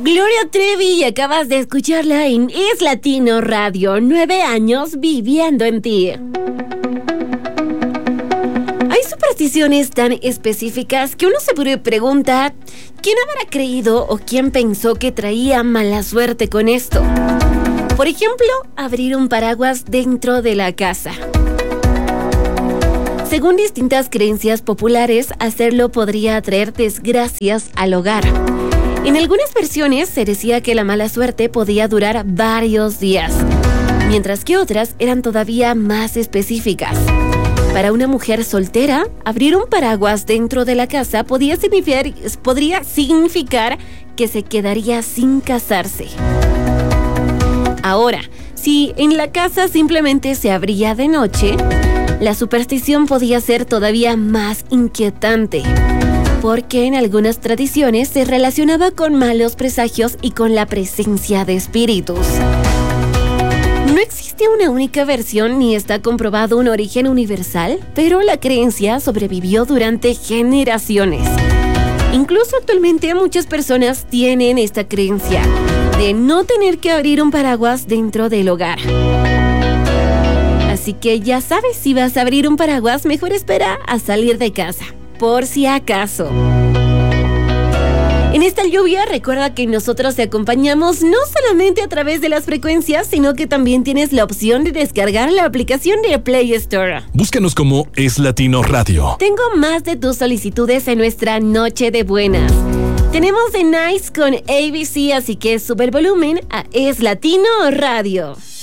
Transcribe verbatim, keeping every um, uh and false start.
Gloria Trevi, y acabas de escucharla en Es Latino Radio, nueve años viviendo en ti. Hay supersticiones tan específicas que uno se pregunta, ¿quién habrá creído o quién pensó que traía mala suerte con esto? Por ejemplo, abrir un paraguas dentro de la casa. Según distintas creencias populares, hacerlo podría traer desgracias al hogar. En algunas versiones se decía que la mala suerte podía durar varios días, mientras que otras eran todavía más específicas. Para una mujer soltera, abrir un paraguas dentro de la casa podía significar, podría significar que se quedaría sin casarse. Ahora, si en la casa simplemente se abría de noche, la superstición podía ser todavía más inquietante, porque en algunas tradiciones se relacionaba con malos presagios y con la presencia de espíritus. No existe una única versión ni está comprobado un origen universal, pero la creencia sobrevivió durante generaciones. Incluso actualmente muchas personas tienen esta creencia de no tener que abrir un paraguas dentro del hogar. Así que ya sabes, si vas a abrir un paraguas, mejor espera a salir de casa, por si acaso. En esta lluvia, recuerda que nosotros te acompañamos no solamente a través de las frecuencias, sino que también tienes la opción de descargar la aplicación de Play Store. Búscanos como Es Latino Radio. Tengo más de tus solicitudes en nuestra Noche de Buenas. Tenemos The Nice con A B C, así que sube el volumen a Es Latino Radio.